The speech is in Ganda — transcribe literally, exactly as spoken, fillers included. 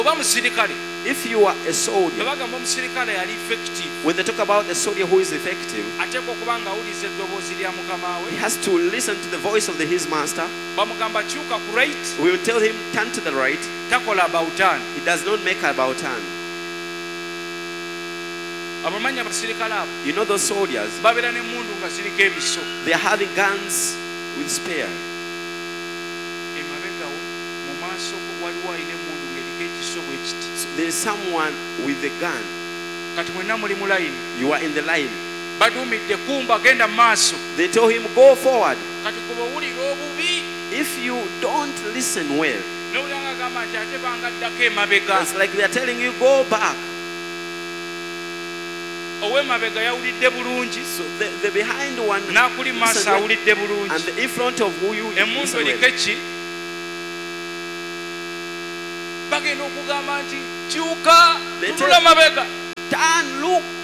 If you are a soldier, when they talk about a soldier who is effective, he has to listen to the voice of the, his master. We will tell him, turn to the right. He does not make about turn. You know those soldiers, they are having guns with spear. So there is someone with a gun. You are in the line. They told him, go forward. If you don't listen well, it's like they are telling you, go back. So the, the behind one listen well, and the in front of who you listen well. They tell, turn, look